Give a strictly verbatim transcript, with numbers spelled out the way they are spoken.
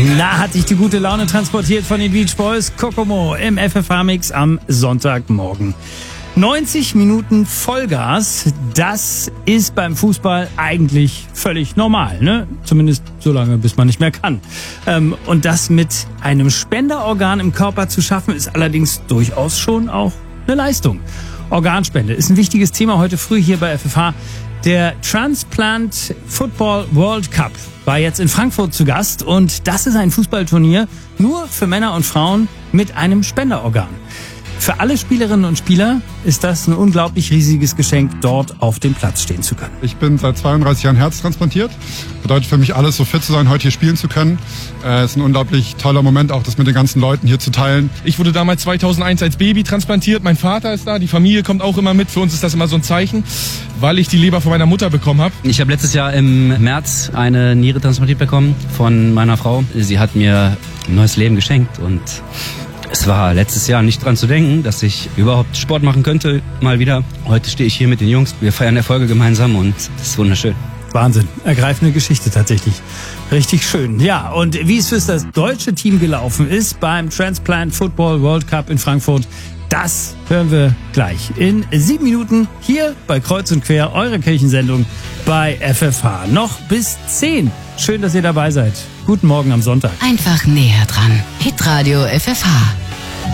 Na, hat sich die gute Laune transportiert von den Beach Boys. Kokomo im F F H-Mix am Sonntagmorgen. neunzig Minuten Vollgas, das ist beim Fußball eigentlich völlig normal, ne? Zumindest so lange, bis man nicht mehr kann. Ähm, und das mit einem Spenderorgan im Körper zu schaffen, ist allerdings durchaus schon auch eine Leistung. Organspende ist ein wichtiges Thema heute früh hier bei F F H. Der Transplant Football World Cup war jetzt in Frankfurt zu Gast und das ist ein Fußballturnier nur für Männer und Frauen mit einem Spenderorgan. Für alle Spielerinnen und Spieler ist das ein unglaublich riesiges Geschenk, dort auf dem Platz stehen zu können. Ich bin seit zweiunddreißig Jahren herztransplantiert. Bedeutet für mich alles, so fit zu sein, heute hier spielen zu können. Es äh, ist ein unglaublich toller Moment, auch das mit den ganzen Leuten hier zu teilen. Ich wurde damals zweitausendeins als Baby transplantiert. Mein Vater ist da, die Familie kommt auch immer mit. Für uns ist das immer so ein Zeichen, weil ich die Leber von meiner Mutter bekommen habe. Ich habe letztes Jahr im März eine Niere transplantiert bekommen von meiner Frau. Sie hat mir ein neues Leben geschenkt und es war letztes Jahr nicht dran zu denken, dass ich überhaupt Sport machen könnte, mal wieder. Heute stehe ich hier mit den Jungs, wir feiern Erfolge gemeinsam und das ist wunderschön. Wahnsinn, ergreifende Geschichte tatsächlich. Richtig schön. Ja, und wie es für das deutsche Team gelaufen ist beim Transplant Football World Cup in Frankfurt, das hören wir gleich in sieben Minuten hier bei Kreuz und Quer, eure Kirchensendung bei F F H. Noch bis zehn. Schön, dass ihr dabei seid. Guten Morgen am Sonntag. Einfach näher dran. Hitradio F F H.